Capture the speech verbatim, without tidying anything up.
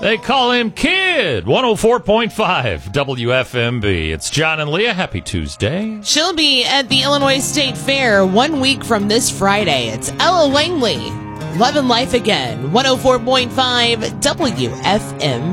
They call him Kid. one oh four point five W F M B. It's John and Leah. Happy Tuesday. She'll be at the Illinois State Fair one week from this Friday. It's Ella Langley. Love and Life Again. one oh four point five W F M B.